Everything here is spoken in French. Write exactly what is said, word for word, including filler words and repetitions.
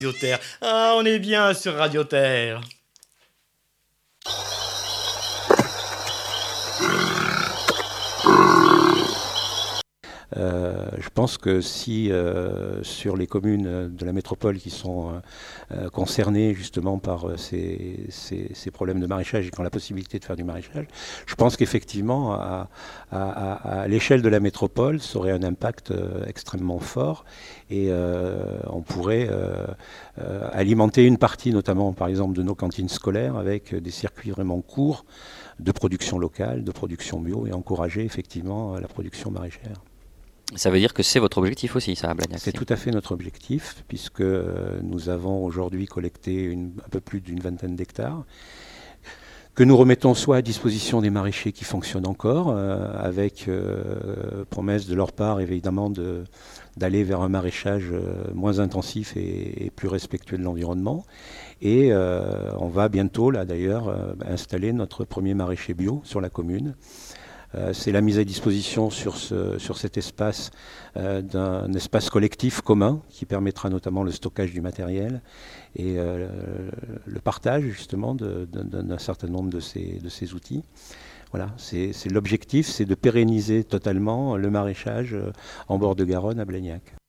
Radio Terre. Ah, on est bien sur Radio Terre. Euh, je pense que si euh, sur les communes de la métropole qui sont euh, concernées justement par euh, ces, ces, ces problèmes de maraîchage et qui ont la possibilité de faire du maraîchage, je pense qu'effectivement à, à, à, à l'échelle de la métropole, ça aurait un impact euh, extrêmement fort et euh, on pourrait euh, euh, alimenter une partie notamment par exemple de nos cantines scolaires avec des circuits vraiment courts de production locale, de production bio et encourager effectivement la production maraîchère. Ça veut dire que c'est votre objectif aussi, ça, à Blagnac? C'est tout à fait notre objectif, puisque euh, nous avons aujourd'hui collecté une, un peu plus d'une vingtaine d'hectares, que nous remettons soit à disposition des maraîchers qui fonctionnent encore, euh, avec euh, promesse de leur part évidemment de, d'aller vers un maraîchage euh, moins intensif et, et plus respectueux de l'environnement. Et euh, on va bientôt, là d'ailleurs, euh, installer notre premier maraîcher bio sur la commune. Euh, c'est la mise à disposition sur, ce, sur cet espace euh, d'un espace collectif commun qui permettra notamment le stockage du matériel et euh, le partage justement de, de, d'un certain nombre de ces, de ces outils. Voilà, c'est, c'est l'objectif, c'est de pérenniser totalement le maraîchage en bord de Garonne à Blagnac.